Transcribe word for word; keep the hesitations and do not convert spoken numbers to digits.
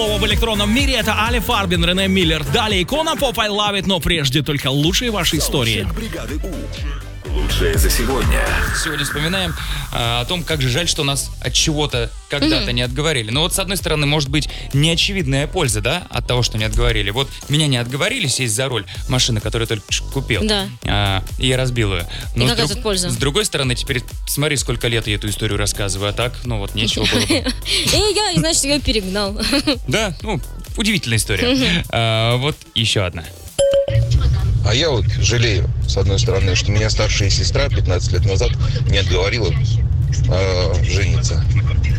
В электронном мире это Али Фарбин, Рене Миллер. Далее икона поп I Love It, но прежде только лучшие ваши истории. Лучшее за сегодня. Сегодня вспоминаем а, о том, как же жаль, что нас от чего-то когда-то mm-hmm. не отговорили. Но вот с одной стороны, может быть, неочевидная польза, да, от того, что не отговорили. Вот меня не отговорили сесть за руль машины, которую я только купил. Да. А, и я разбил ее. Но и какая друг... тут польза? С другой стороны, теперь смотри, сколько лет я эту историю рассказываю, а так, ну вот, нечего было бы. И я, значит, ее перегнал. Да, ну, удивительная история. А, вот еще одна. А я вот жалею, с одной стороны, что меня старшая сестра пятнадцать лет назад не отговорила э, жениться.